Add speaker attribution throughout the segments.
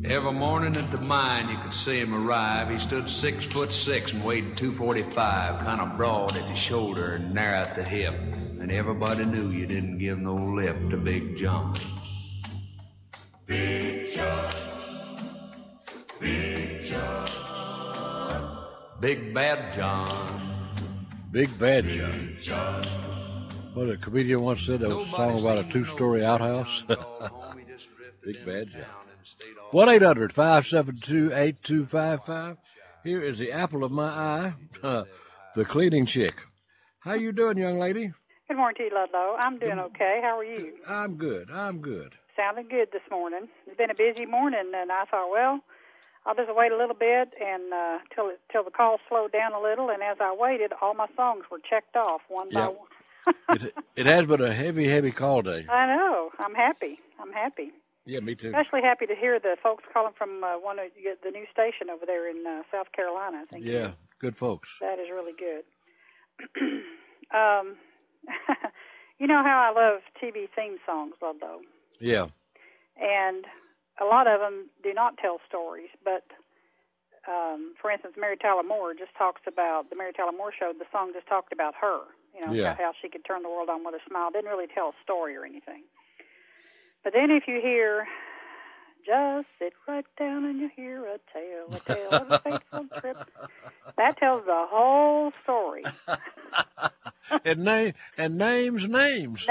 Speaker 1: Every morning at the mine, you could see him arrive. He stood 6'6" and weighed 245, kind of broad at the shoulder and narrow at the hip. And everybody knew you didn't give no lip to Big John. Big John, Big John, Big Bad John.
Speaker 2: Big Bad John. What a comedian once said, there was a song about a two-story outhouse. Big Bad John. 1-800-572-8255. Here is the apple of my eye, the cleaning chick. How you doing, young lady?
Speaker 3: Good morning to you, Ludlow. I'm doing okay. How are you?
Speaker 2: I'm good.
Speaker 3: Sounding good this morning. It's been a busy morning, and I thought, well, I'll just wait a little bit and till the call slowed down a little. And as I waited, all my songs were checked off one by one.
Speaker 2: It has been a heavy call day.
Speaker 3: I know. I'm happy.
Speaker 2: Yeah, me too.
Speaker 3: Especially happy to hear the folks calling from one of the new station over there in South Carolina. I think.
Speaker 2: Yeah, good folks.
Speaker 3: That is really good. You know how I love TV theme songs, Ludlow.
Speaker 2: Yeah.
Speaker 3: And a lot of them do not tell stories, but for instance, Mary Tyler Moore just talks about the Mary Tyler Moore Show. The song just talked about her. You know, how she could turn the world on with a smile. Didn't really tell a story or anything. But then if you hear, just sit right down and you hear a tale of a fateful trip, that tells the whole story.
Speaker 2: and names.
Speaker 3: Names,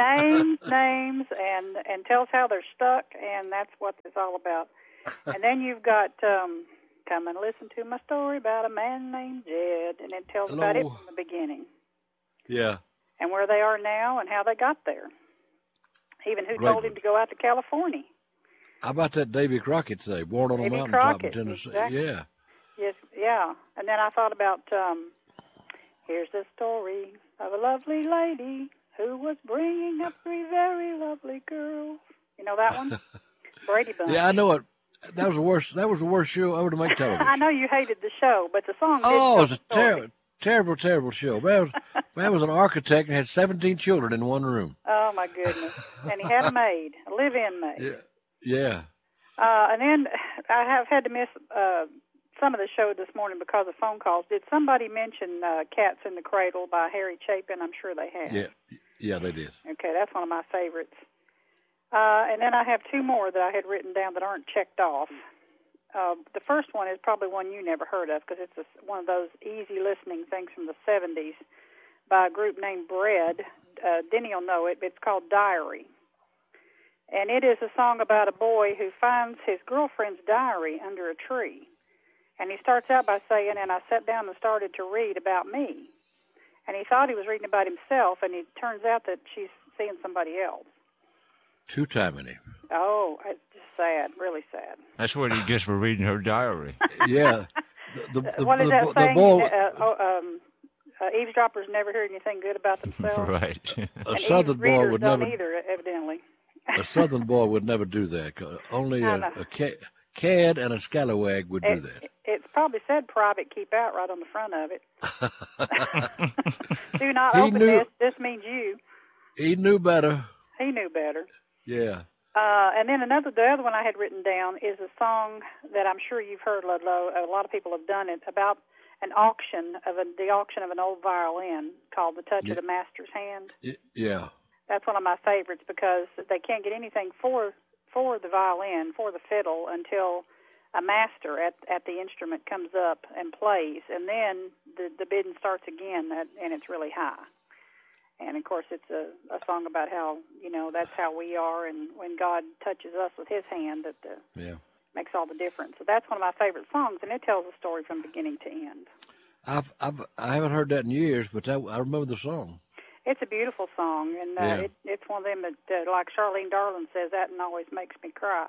Speaker 3: and tells how they're stuck, and that's what it's all about. And then you've got, come and listen to my story about a man named Jed, and it tells about it from the beginning.
Speaker 2: Yeah.
Speaker 3: And where they are now and how they got there. Even who told him to go out to California.
Speaker 2: How about that Davy Crockett say, born on a mountaintop in Tennessee?
Speaker 3: Exactly.
Speaker 2: Yeah.
Speaker 3: Yes, yeah. And then I thought about, here's the story of a lovely lady who was bringing up three very lovely girls. You know that one? Brady Bunch.
Speaker 2: Yeah, I know it. That was the worst show ever to make television.
Speaker 3: I know you hated the show, but the song did
Speaker 2: it was a terrible show. Man was an architect and had 17 children in one room.
Speaker 3: Oh, my goodness. And he had a maid, a live-in maid.
Speaker 2: Yeah.
Speaker 3: And then I have had to miss some of the show this morning because of phone calls. Did somebody mention Cats in the Cradle by Harry Chapin? I'm sure they have.
Speaker 2: Yeah, they did.
Speaker 3: Okay, that's one of my favorites. And then I have two more that I had written down that aren't checked off. The first one is probably one you never heard of because it's one of those easy listening things from the 70s by a group named Bread. Denny will know it, but it's called Diary. And it is a song about a boy who finds his girlfriend's diary under a tree. And he starts out by saying, and I sat down and started to read about me. And he thought he was reading about himself, and it turns out that she's seeing somebody else.
Speaker 2: Two-timing.
Speaker 3: Oh, it's just sad, really sad.
Speaker 4: That's what he gets for reading her diary.
Speaker 2: Yeah.
Speaker 3: What is that saying? Eavesdroppers never hear anything good about themselves.
Speaker 4: Right.
Speaker 2: A Southern boy would never.
Speaker 3: Either, evidently.
Speaker 2: A Southern boy would never do that. Only a cad and a scallywag would do that.
Speaker 3: It's probably said "Private Keep Out" right on the front of it. Do not open this. This means you.
Speaker 2: He knew better.
Speaker 3: He knew better.
Speaker 2: Yeah.
Speaker 3: And then the other one I had written down is a song that I'm sure you've heard, Ludlow. A lot of people have done it about the auction of an old violin called "The Touch of the Master's Hand."
Speaker 2: Yeah.
Speaker 3: That's one of my favorites because they can't get anything for the violin, for the fiddle, until a master at the instrument comes up and plays, and then the bidding starts again, and it's really high. And, of course, it's a song about how, that's how we are, and when God touches us with his hand, that makes all the difference. So that's one of my favorite songs, and it tells a story from beginning to end.
Speaker 2: I haven't heard that in years, but I remember the song.
Speaker 3: It's a beautiful song, and it's one of them that, like Charlene Darling says, that and always makes me cry.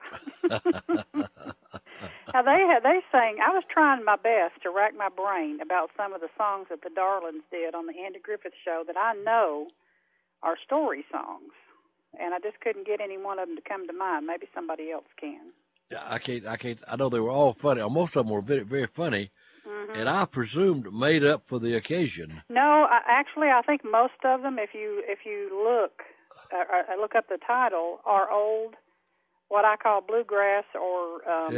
Speaker 3: Now, they sang, I was trying my best to rack my brain about some of the songs that the Darlings did on the Andy Griffith Show that I know are story songs, and I just couldn't get any one of them to come to mind. Maybe somebody else can.
Speaker 2: Yeah, I can't. I know they were all funny. Most of them were very, very funny. Mm-hmm. And I presumed made up for the occasion.
Speaker 3: No, actually, I think most of them, if you look up the title, are old, what I call bluegrass or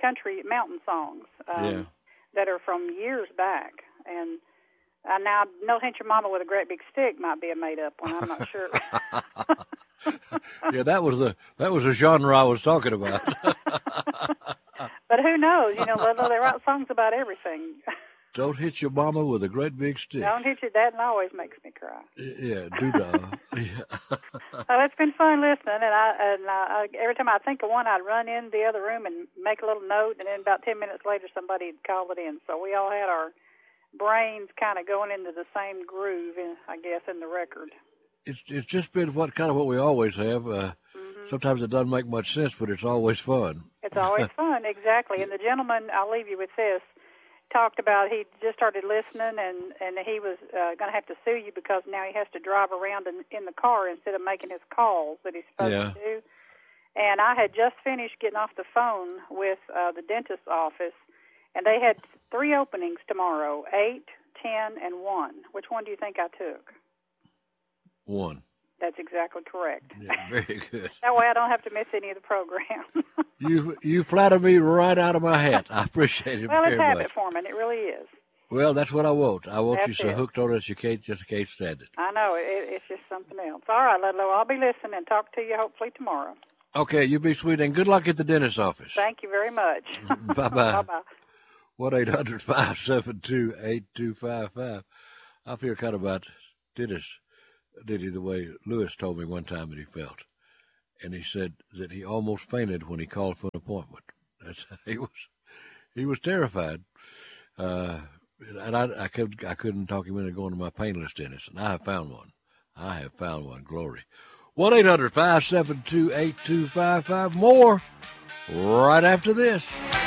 Speaker 3: country mountain songs
Speaker 2: Yeah.
Speaker 3: that are from years back. And now, Don't Hit Your Mama with a Great Big Stick might be a made-up one. I'm not sure.
Speaker 2: Yeah, that was the genre I was talking about.
Speaker 3: But who knows? You know, Ludlow, they write songs about everything.
Speaker 2: Don't hit your mama with a great big stick.
Speaker 3: Don't hit your dad, and always makes me cry.
Speaker 2: Yeah, doodah. Yeah.
Speaker 3: Oh, it's been fun listening, and I every time I think of one, I'd run in the other room and make a little note, and then about 10 minutes later, somebody would call it in. So we all had our brains kind of going into the same groove, I guess, in the record.
Speaker 2: It's just been what we always have. Sometimes it doesn't make much sense, but it's always fun.
Speaker 3: It's always fun, exactly. And the gentleman, I'll leave you with this, talked about he just started listening, and he was going to have to sue you because now he has to drive around in the car instead of making his calls that he's supposed to do. And I had just finished getting off the phone with the dentist's office, and they had 3 openings tomorrow, 8, 10, and 1. Which one do you think I took?
Speaker 2: 1.
Speaker 3: That's exactly correct.
Speaker 2: Yeah, very good.
Speaker 3: That way I don't have to miss any of the program.
Speaker 2: You flatter me right out of my hat. I appreciate it
Speaker 3: well,
Speaker 2: very
Speaker 3: it's
Speaker 2: much.
Speaker 3: habit forming. It really is.
Speaker 2: Well, that's what I want. I want
Speaker 3: That's
Speaker 2: you so
Speaker 3: it.
Speaker 2: hooked on it you can't stand it.
Speaker 3: I know. It's just something else. All right, Ludlow, I'll be listening and talk to you hopefully tomorrow.
Speaker 2: Okay, you be sweet, and good luck at the dentist's office.
Speaker 3: Thank you very much.
Speaker 2: Bye-bye.
Speaker 3: Bye-bye.
Speaker 2: 1-800-572-8255. I feel kind of about Dennis Diddy the way Lewis told me one time that he felt. And he said that he almost fainted when he called for an appointment. He was terrified. And I couldn't talk him into going to my painless dentist. And I have found one. Glory. 1-800-572-8255. More right after this.